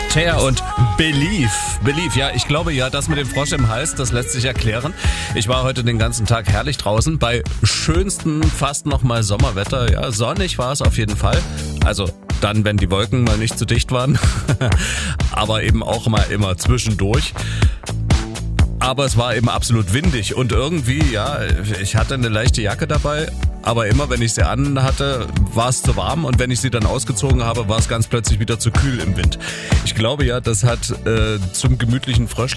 Cher und Believe. Ja, ich glaube ja, das mit dem Frosch im Hals, das lässt sich erklären. Ich war heute den ganzen Tag herrlich draußen, bei schönstem fast nochmal Sommerwetter. Ja, sonnig war es auf jeden Fall. Also dann, wenn die Wolken mal nicht zu dicht waren, aber eben auch mal immer zwischendurch. Aber es war eben absolut windig und irgendwie, ja, ich hatte eine leichte Jacke dabei, aber immer wenn ich sie anhatte, war es zu warm und wenn ich sie dann ausgezogen habe, war es ganz plötzlich wieder zu kühl im Wind. Ich glaube ja, das hat zum gemütlichen Fröschlein